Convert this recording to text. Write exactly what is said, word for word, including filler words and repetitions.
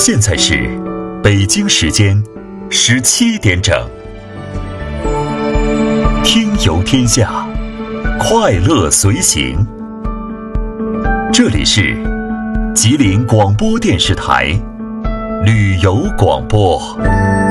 现在是北京时间十七点整。听游天下，快乐随行。这里是吉林广播电视台旅游广播。